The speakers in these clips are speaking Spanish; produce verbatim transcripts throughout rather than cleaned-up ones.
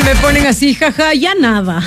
Me ponen así, jaja, ya nada.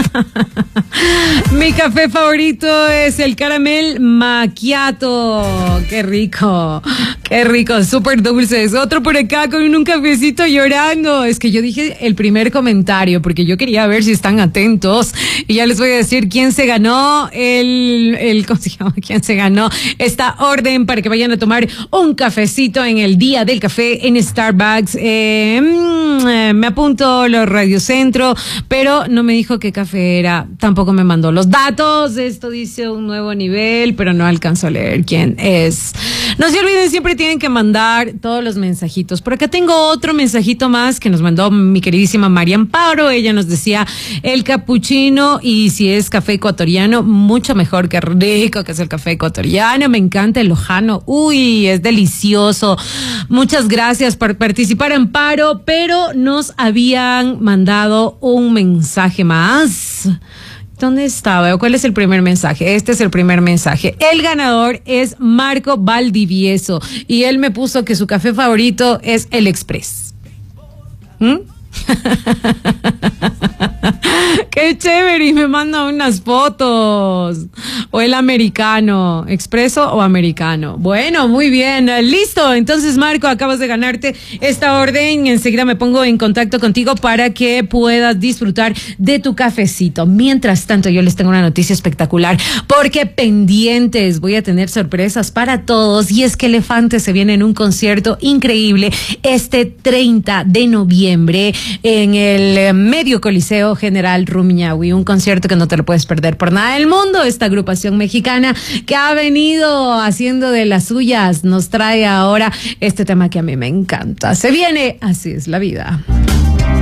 Mi café favorito es el caramel macchiato. Qué rico, qué rico, súper dulce. Es otro por acá con un cafecito llorando. Es que yo dije el primer comentario porque yo quería ver si están atentos. Y ya les voy a decir quién se ganó el, el ¿cómo se llama? ¿Quién se ganó esta orden para que vayan a tomar un cafecito en el día del café en Starbucks? Eh, mmm, me apunto los Radiocentro, pero no me dijo qué café era. Tampoco me mandó los datos. Esto dice un nuevo nivel, pero no alcanzo a leer quién es. No se olviden, siempre tienen que mandar todos los mensajitos. Por acá tengo otro mensajito más que nos mandó mi queridísima María Amparo. Ella nos decía el capuchino, y si es café ecuatoriano, mucho mejor. Que rico que es el café ecuatoriano. Me encanta el lojano. Uy, es delicioso. Muchas gracias por participar, Amparo, pero nos habían mandado un mensaje más. ¿Dónde estaba? ¿Cuál es el primer mensaje? Este es el primer mensaje. El ganador es Marco Valdivieso y él me puso que su café favorito es el Express. ¿Mm? Qué chévere, y me manda unas fotos. O el americano, expreso o americano. Bueno, muy bien, listo. Entonces, Marco, acabas de ganarte esta orden. Enseguida me pongo en contacto contigo para que puedas disfrutar de tu cafecito. Mientras tanto, yo les tengo una noticia espectacular, porque pendientes, voy a tener sorpresas para todos. Y es que Elefante se viene en un concierto increíble este treinta de noviembre en el Medio Coliseo General Rumiñahui, un concierto que no te lo puedes perder por nada del mundo. Esta agrupación mexicana que ha venido haciendo de las suyas nos trae ahora este tema que a mí me encanta. Se viene Así es la vida.